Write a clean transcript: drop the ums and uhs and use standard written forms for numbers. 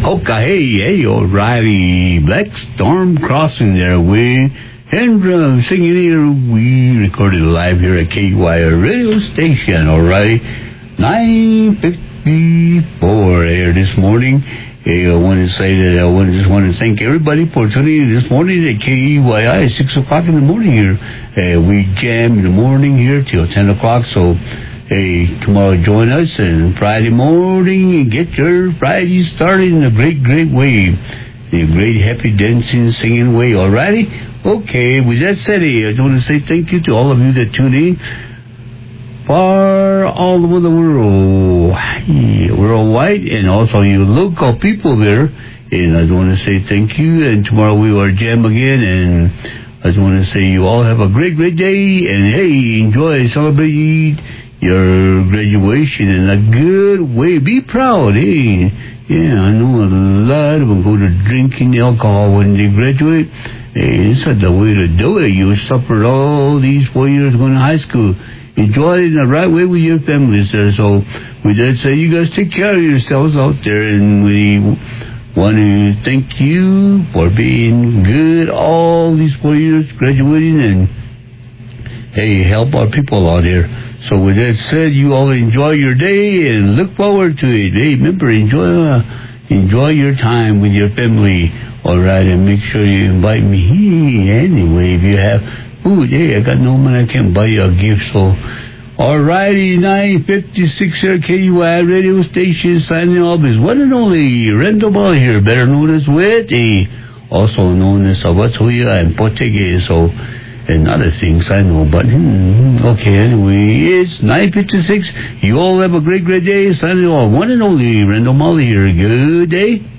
Hey, O'Reilly. Black Storm Crossing there with Hendra singing here. We recorded live here at KY radio station, alright? 9:54 here this morning. Hey, I want to say that I just want to thank everybody for tuning in this morning at KEYI at 6 o'clock in the morning here. We jam in the morning here till 10 o'clock, so hey, tomorrow join us, and Friday morning and get your Friday started in a great, great way. In a great, happy, dancing, singing way, alrighty? Okay, with that said, I just want to say thank you to all of you that tune in far all over the world, worldwide, and also you local people there. And I just want to say thank you, and tomorrow we will jam again, and I just want to say you all have a great, great day, and hey, enjoy, celebrate your graduation in a good way. Be proud, hey. Yeah, I know a lot of them go to drinking alcohol when they graduate. Hey, it's not the way to do it. You suffered all these 4 years going to high school. Enjoy it in the right way with your families there. So with that said, you guys take care of yourselves out there, and we want to thank you for being good all these 4 years graduating, and hey, help our people out here. So with that said, you all enjoy your day and look forward to it. Hey, remember, enjoy your time with your family, all right? And make sure you invite me anyway. If you have food, hey, I got no money, I can't buy you a gift. So, all righty, 9:56 here, KUI radio station, signing off is one and only Randall Ball here, better known as Witty, also known as Sabatsuya and Potege. So, and other things I know, but okay, anyway, it's 9:56. You all have a great, great day. Signing off, one and only Randall Molly here. Good day.